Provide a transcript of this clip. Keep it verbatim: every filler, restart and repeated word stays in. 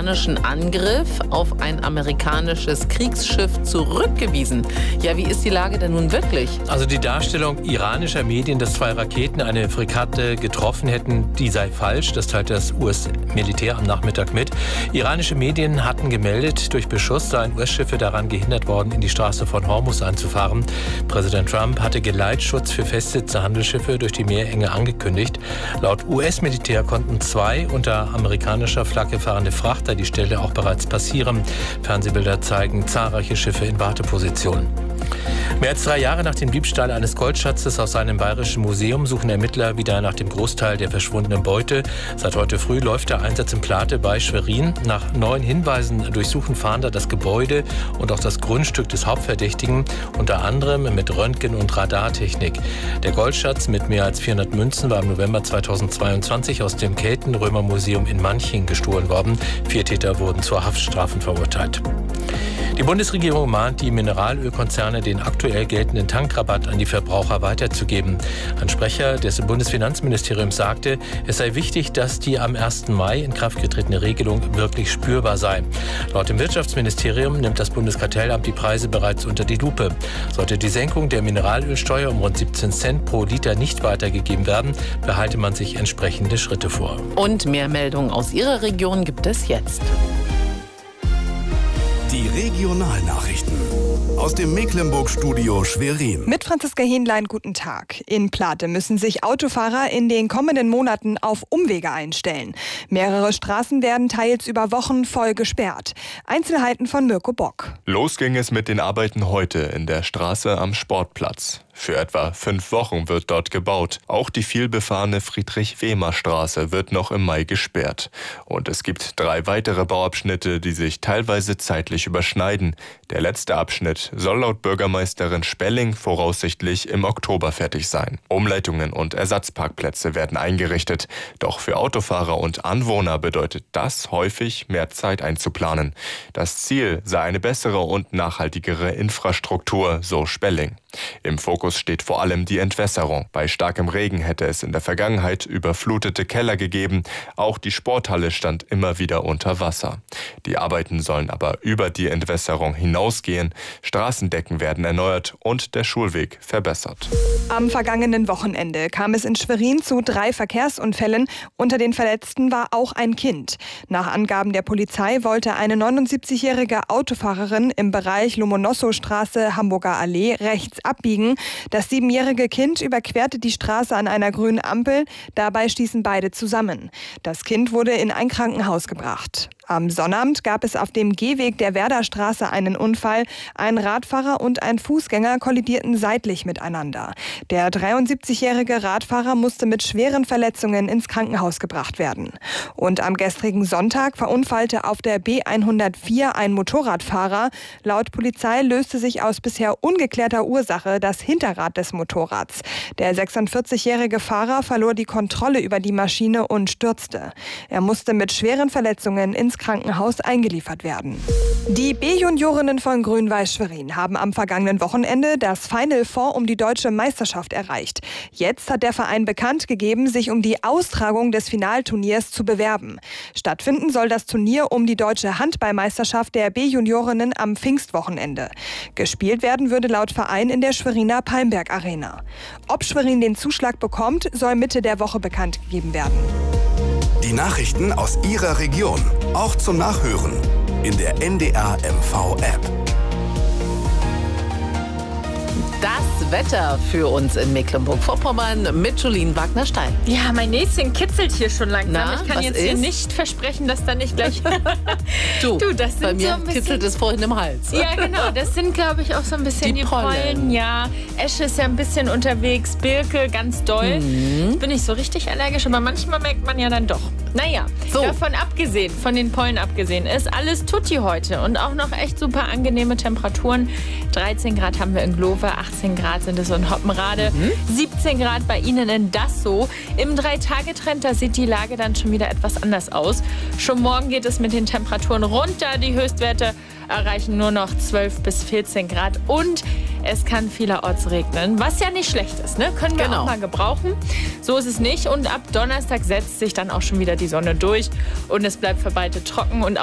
iranischen Angriff auf ein amerikanisches Kriegsschiff zurückgewiesen. Ja, wie ist die Lage denn nun wirklich? Also die Darstellung iranischer Medien, dass zwei Raketen eine Fregatte getroffen hätten, die sei falsch. Das teilt das U S-Militär am Nachmittag mit. Iranische Medien hatten gemeldet, durch Beschuss seien U S-Schiffe daran gehindert worden, in die Straße von Hormuz einzufahren. Präsident Trump hatte Geleitschutz für Festsitze Handelsschiffe durch die Meerenge angekündigt. Laut U S-Militär konnten zwei unter amerikanischer Flagge fahrende Frachter die Stelle auch bereits passieren. Fernsehbilder zeigen zahlreiche Schiffe in Warteposition. Mehr als drei Jahre nach dem Diebstahl eines Goldschatzes aus einem bayerischen Museum suchen Ermittler wieder nach dem Großteil der verschwundenen Beute. Seit heute früh läuft der Einsatz in Plate bei Schwerin. Nach neuen Hinweisen durchsuchen Fahnder das Gebäude und auch das Grundstück des Hauptverdächtigen, unter anderem mit Röntgen- und Radartechnik. Der Goldschatz mit mehr als vierhundert Münzen war im November zweitausendzweiundzwanzig aus dem Kelten-Römer-Museum in Manching gestohlen worden. Vier Täter wurden zu Haftstrafen verurteilt. Die Bundesregierung mahnt die Mineralölkonzerne, den aktuell geltenden Tankrabatt an die Verbraucher weiterzugeben. Ein Sprecher des Bundesfinanzministeriums sagte, es sei wichtig, dass die am ersten Mai in Kraft getretene Regelung wirklich spürbar sei. Laut dem Wirtschaftsministerium nimmt das Bundeskartellamt die Preise bereits unter die Lupe. Sollte die Senkung der Mineralölsteuer um rund siebzehn Cent pro Liter nicht weitergegeben werden, behalte man sich entsprechende Schritte vor. Und mehr Meldungen aus Ihrer Region gibt es jetzt. Die Regionalnachrichten aus dem Mecklenburg-Studio Schwerin. Mit Franziska Hähnlein, guten Tag. In Plate müssen sich Autofahrer in den kommenden Monaten auf Umwege einstellen. Mehrere Straßen werden teils über Wochen voll gesperrt. Einzelheiten von Mirko Bock. Los ging es mit den Arbeiten heute in der Straße am Sportplatz. Für etwa fünf Wochen wird dort gebaut. Auch die vielbefahrene Friedrich-Wehmer-Straße wird noch im Mai gesperrt. Und es gibt drei weitere Bauabschnitte, die sich teilweise zeitlich überschneiden. Der letzte Abschnitt soll laut Bürgermeisterin Spelling voraussichtlich im Oktober fertig sein. Umleitungen und Ersatzparkplätze werden eingerichtet. Doch für Autofahrer und Anwohner bedeutet das häufig, mehr Zeit einzuplanen. Das Ziel sei eine bessere und nachhaltigere Infrastruktur, so Spelling. Im Fokus steht vor allem die Entwässerung. Bei starkem Regen hätte es in der Vergangenheit überflutete Keller gegeben. Auch die Sporthalle stand immer wieder unter Wasser. Die Arbeiten sollen aber über die Entwässerung hinausgehen. Straßendecken werden erneuert und der Schulweg verbessert. Am vergangenen Wochenende kam es in Schwerin zu drei Verkehrsunfällen. Unter den Verletzten war auch ein Kind. Nach Angaben der Polizei wollte eine neunundsiebzigjährige Autofahrerin im Bereich Lomonossow-Straße, Hamburger Allee, rechts abbiegen. Das siebenjährige Kind überquerte die Straße an einer grünen Ampel. Dabei stießen beide zusammen. Das Kind wurde in ein Krankenhaus gebracht. Am Sonnabend gab es auf dem Gehweg der Werderstraße einen Unfall. Ein Radfahrer und ein Fußgänger kollidierten seitlich miteinander. Der dreiundsiebzigjährige Radfahrer musste mit schweren Verletzungen ins Krankenhaus gebracht werden. Und am gestrigen Sonntag verunfallte auf der B hundertvier ein Motorradfahrer. Laut Polizei löste sich aus bisher ungeklärter Ursache das Hinterrad des Motorrads. Der sechsundvierzigjährige Fahrer verlor die Kontrolle über die Maschine und stürzte. Er musste mit schweren Verletzungen ins Krankenhaus eingeliefert werden. Die B-Juniorinnen von Grün-Weiß Schwerin haben am vergangenen Wochenende das Final Four um die deutsche Meisterschaft erreicht. Jetzt hat der Verein bekannt gegeben, sich um die Austragung des Finalturniers zu bewerben. Stattfinden soll das Turnier um die deutsche Handballmeisterschaft der B-Juniorinnen am Pfingstwochenende. Gespielt werden würde laut Verein in der Schweriner Palmberg Arena. Ob Schwerin den Zuschlag bekommt, soll Mitte der Woche bekannt gegeben werden. Die Nachrichten aus Ihrer Region, auch zum Nachhören in der N D R M V-App. Das Wetter für uns in Mecklenburg-Vorpommern mit Julien Wagner-Stein. Ja, mein Näschen kitzelt hier schon langsam. Na, ich kann jetzt ist? hier nicht versprechen, dass da nicht gleich... du, du, das sind bei mir so ein bisschen... kitzelt es vorhin im Hals. Ja, genau. Das sind, glaube ich, auch so ein bisschen die, die Pollen. Pollen. Ja, Esche ist ja ein bisschen unterwegs, Birke ganz doll. Mhm. Bin ich so richtig allergisch, aber manchmal merkt man ja dann doch. Naja, so. Davon abgesehen, von den Pollen abgesehen, ist alles tutti heute und auch noch echt super angenehme Temperaturen. dreizehn Grad haben wir in Glove, achtzehn Grad sind es in Hoppenrade, mhm. siebzehn Grad bei Ihnen in Dassow. Im Drei-Tage-Trend, da sieht die Lage dann schon wieder etwas anders aus. Schon morgen geht es mit den Temperaturen runter. Die Höchstwerte erreichen nur noch zwölf bis vierzehn Grad und es kann vielerorts regnen, was ja nicht schlecht ist, ne? Können wir genau. auch mal gebrauchen. So ist es nicht und ab Donnerstag setzt sich dann auch schon wieder die Sonne durch und es bleibt für beide trocken und